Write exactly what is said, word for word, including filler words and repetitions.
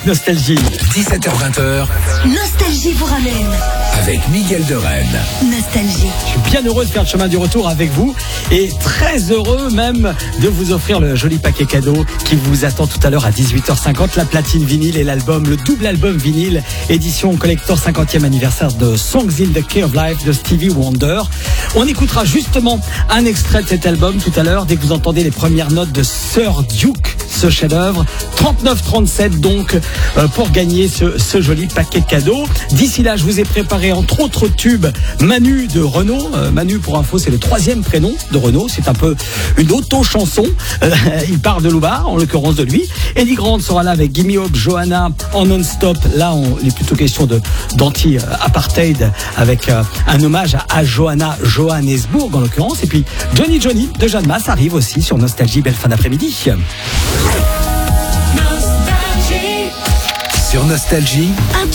Nostalgie. dix-sept heures vingt. Nostalgie vous ramène. Avec Miguel de Rennes. Nostalgie. Je suis bien heureux de faire le chemin du retour avec vous et très heureux même de vous offrir le joli paquet cadeau qui vous attend tout à l'heure à dix-huit heures cinquante, la platine vinyle et l'album, le double album vinyle, édition collector cinquantième anniversaire de Songs in the Key of Life de Stevie Wonder. On écoutera justement un extrait de cet album tout à l'heure dès que vous entendez les premières notes de Sir Duke, ce chef-d'œuvre. trente-neuf trente-sept donc euh, pour gagner ce, ce joli paquet cadeau. D'ici là, je vous ai préparé entre autres tubes Manu de Renaud. Euh, Manu, pour info, c'est le troisième prénom de Renaud. C'est un peu une auto-chanson. Euh, il part de Loubar, en l'occurrence de lui. Eddie Grant sera là avec Gimme Up, Johanna en non-stop. Là, on, il est plutôt question de, d'anti-apartheid avec euh, un hommage à, à Johanna Johannesburg en l'occurrence. Et puis Johnny Johnny de Jeanne Masse arrive aussi sur Nostalgie. Belle fin d'après-midi. Sur Nostalgie.